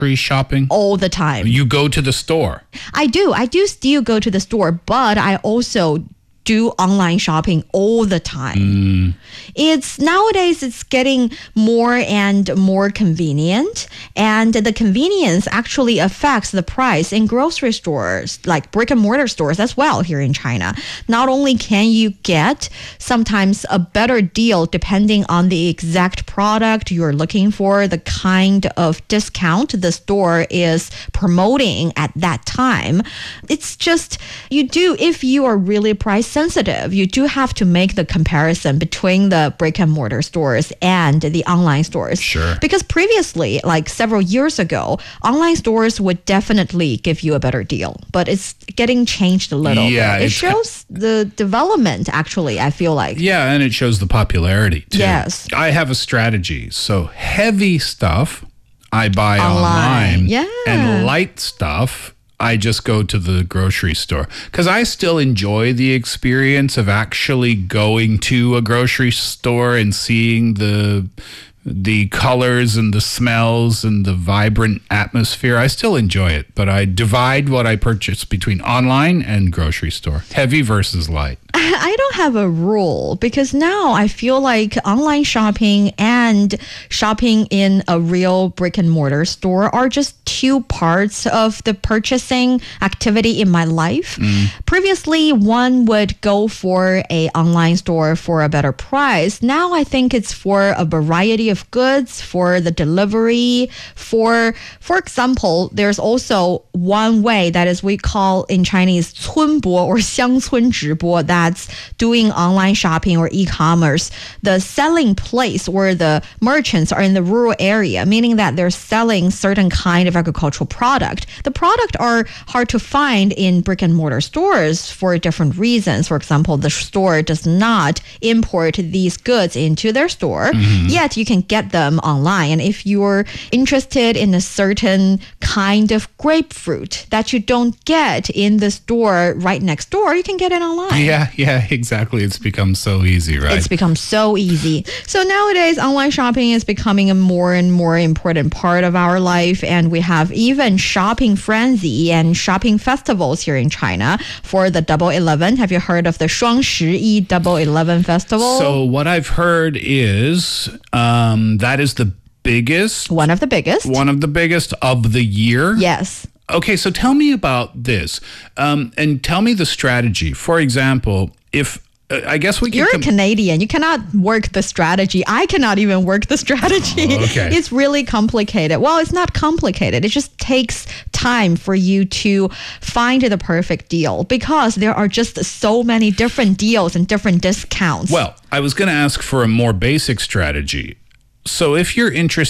grocery shopping? All the time. You go to the store. I do still go to the store, but I also do online shopping all the time. Nowadays it's getting more and more convenient, and the convenience actually affects the price in grocery stores, like brick and mortar stores as well here in China. Not only can you get sometimes a better deal depending on the exact product you're looking for, the kind of discount the store is promoting at that time. It's just, if you are really price sensitive, you do have to make the comparison between the brick and mortar stores and the online stores. Sure. Because previously, like several years ago, online stores would definitely give you a better deal, but it's getting changed a little bit. It shows the development, actually, I feel like. Yeah, and it shows the popularity too. Yes. I have a strategy. So heavy stuff, I buy online. Yeah. And light stuff, I just go to the grocery store, because I still enjoy the experience of actually going to a grocery store and seeing the colors and the smells and the vibrant atmosphere. I still enjoy it, but I divide what I purchase between online and grocery store, heavy versus light. I don't have a rule, because now I feel like online shopping and shopping in a real brick and mortar store are just two parts of the purchasing activity in my life. Previously, one would go for an online store for a better price. Now I think it's for a variety of goods, for the delivery, for example, there's also one way that is we call in Chinese 村博 or 乡村直播, that's doing online shopping or e-commerce. The selling place or the merchants are in the rural area, meaning that they're selling certain kind of agricultural product. The product are hard to find in brick and mortar stores for different reasons. For example, the store does not import these goods into their store, yet you can get them online. And if you're interested in a certain kind of grapefruit that you don't get in the store right next door, you can get it online. Yeah, exactly. It's become so easy, right? It's become so easy. So nowadays, online shopping is becoming a more and more important part of our life. And we have even shopping frenzy and shopping festivals here in China for the Double 11. Have you heard of the 双十一 Double 11 festival? So what I've heard is that is the biggest. One of the biggest. One of the biggest of the year? Yes. Okay, so tell me about this, and tell me the strategy. For example, if I guess we can... You're a Canadian. You cannot work the strategy. I cannot even work the strategy. Oh, okay. It's really complicated. Well, it's not complicated. It just takes time for you to find the perfect deal, because there are just so many different deals and different discounts. Well, I was going to ask for a more basic strategy. So if you're interested